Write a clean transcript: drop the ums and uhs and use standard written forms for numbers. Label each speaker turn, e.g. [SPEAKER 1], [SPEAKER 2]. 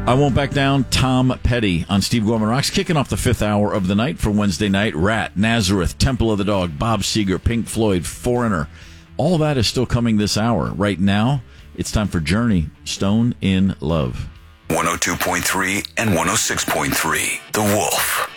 [SPEAKER 1] I Won't Back Down, Tom Petty on Steve Gorman Rocks, kicking off the fifth hour of the night for Wednesday night. Rat, Nazareth, Temple of the Dog, Bob Seger, Pink Floyd, Foreigner. All that is still coming this hour. Right now, it's time for Journey, Stone in Love.
[SPEAKER 2] 102.3 and 106.3, The Wolf.